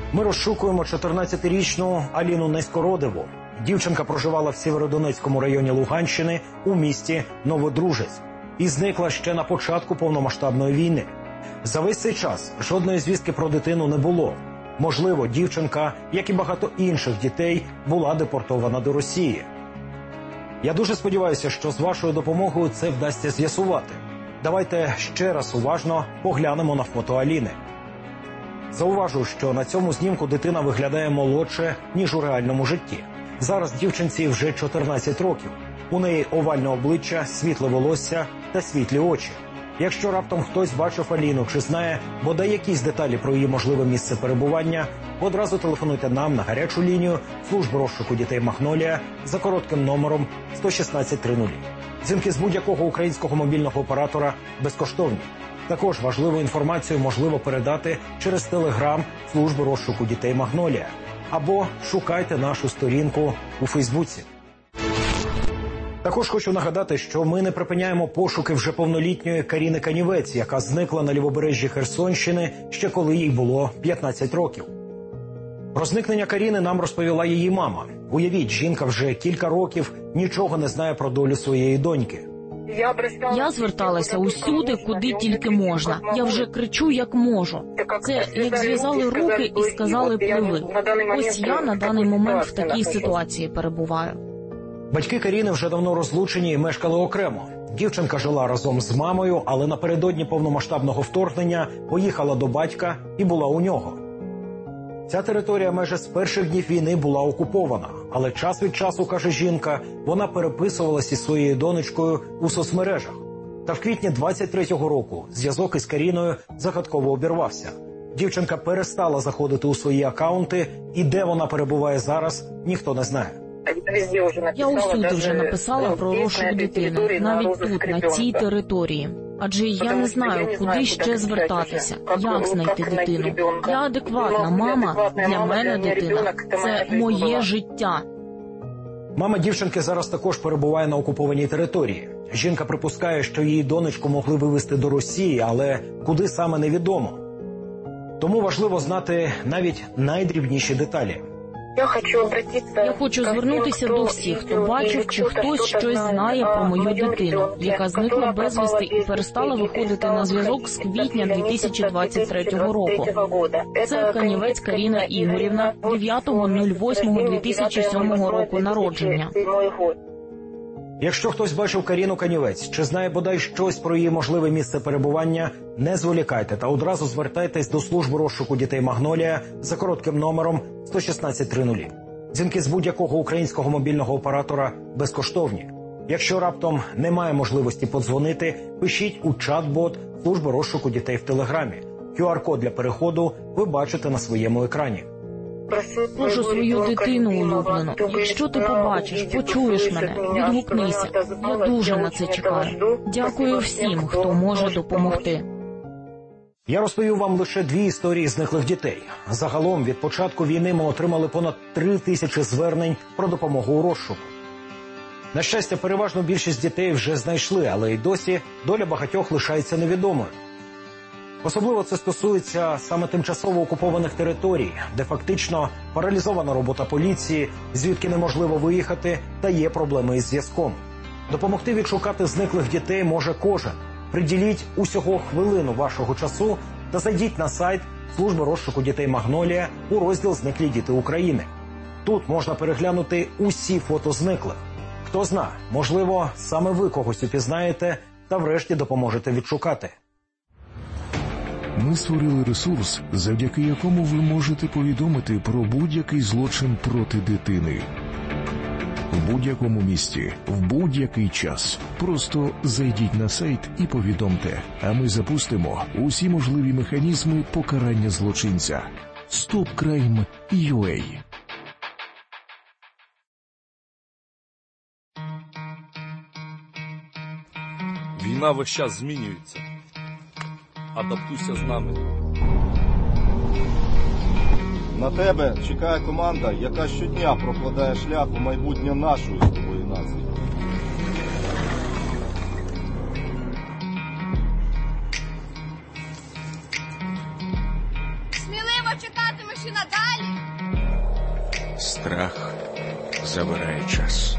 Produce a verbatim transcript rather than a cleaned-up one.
Ми розшукуємо чотирнадцятирічну Аліну Низькородиву. Дівчинка проживала в Сєвєродонецькому районі Луганщини у місті Новодружець і зникла ще на початку повномасштабної війни. За весь цей час жодної звістки про дитину не було. Можливо, дівчинка, як і багато інших дітей, була депортована до Росії. Я дуже сподіваюся, що з вашою допомогою це вдасться з'ясувати. Давайте ще раз уважно поглянемо на фото Аліни. Зауважу, що на цьому знімку дитина виглядає молодше, ніж у реальному житті. Зараз дівчинці вже чотирнадцять років. У неї овальне обличчя, світле волосся та світлі очі. Якщо раптом хтось бачив Аліну чи знає бодай якісь деталі про її можливе місце перебування, одразу телефонуйте нам на гарячу лінію служби розшуку дітей «Магнолія» за коротким номером сто шістнадцять тридцять. Дзвінки з будь-якого українського мобільного оператора безкоштовні. Також важливу інформацію можливо передати через телеграм служби розшуку дітей «Магнолія» або шукайте нашу сторінку у Фейсбуці. Також хочу нагадати, що ми не припиняємо пошуки вже повнолітньої Каріни Канівець, яка зникла на лівобережжі Херсонщини ще коли їй було п'ятнадцять років. Про зникнення Каріни нам розповіла її мама. Уявіть, жінка вже кілька років нічого не знає про долю своєї доньки. Я зверталася усюди, куди тільки можна. Я вже кричу, як можу. Це як зв'язали руки і сказали «пливи». Ось я на даний момент в такій ситуації перебуваю. Батьки Каріни вже давно розлучені і мешкали окремо. Дівчинка жила разом з мамою, але напередодні повномасштабного вторгнення поїхала до батька і була у нього. Ця територія майже з перших днів війни була окупована, але час від часу, каже жінка, вона переписувалася із своєю донечкою у соцмережах. Та в квітні двадцять третього року зв'язок із Каріною загадково обірвався. Дівчинка перестала заходити у свої акаунти, і де вона перебуває зараз, ніхто не знає. Я усюди вже написала про розшук дитини, навіть тут, на цій території. Адже я не знаю, куди ще звертатися, як знайти дитину. Я адекватна мама, для мене дитина – це моє життя. Мама дівчинки зараз також перебуває на окупованій території. Жінка припускає, що її донечку могли вивезти до Росії, але куди саме невідомо. Тому важливо знати навіть найдрібніші деталі. Я хочу звернутися до всіх, хто бачив чи хтось щось знає про мою дитину, яка зникла безвісти і перестала виходити на зв'язок з квітня дві тисячі двадцять третього року. Це Канівець Каріна Ігорівна, дев'ятого восьмого дві тисячі сьомого року народження. Якщо хтось бачив Каріну Канівець чи знає бодай щось про її можливе місце перебування, не зволікайте та одразу звертайтесь до служби розшуку дітей «Магнолія» за коротким номером сто шістнадцять тридцять. Дзвінки з будь-якого українського мобільного оператора безкоштовні. Якщо раптом немає можливості подзвонити, пишіть у чат-бот служби розшуку дітей в Телеграмі. кю ар-код для переходу ви бачите на своєму екрані. Прошу свою дитину улюблену. Якщо ти побачиш, почуєш мене, відгукнися. Я дуже на це чекаю. Дякую всім, хто може допомогти. Я розповів вам лише дві історії зниклих дітей. Загалом від початку війни ми отримали понад три тисячі звернень про допомогу у розшуку. На щастя, переважну більшість дітей вже знайшли, але й досі доля багатьох лишається невідомою. Особливо це стосується саме тимчасово окупованих територій, де фактично паралізована робота поліції, звідки неможливо виїхати та є проблеми із зв'язком. Допомогти відшукати зниклих дітей може кожен. Приділіть усього хвилину вашого часу та зайдіть на сайт служби розшуку дітей «Магнолія» у розділ «Зниклі діти України». Тут можна переглянути усі фото зниклих. Хто зна, можливо, саме ви когось упізнаєте та врешті допоможете відшукати. Ми створили ресурс, завдяки якому ви можете повідомити про будь-який злочин проти дитини. В будь-якому місті, в будь-який час. Просто зайдіть на сайт і повідомте, а ми запустимо усі можливі механізми покарання злочинця. стоп крайм крапка ю а. Війна весь час змінюється. Адаптуйся з нами. На тебе чекає команда, яка щодня прокладає шлях у майбутнє нашої з тобою нації. Сміливо чекатимеш і надалі. Страх забирає час.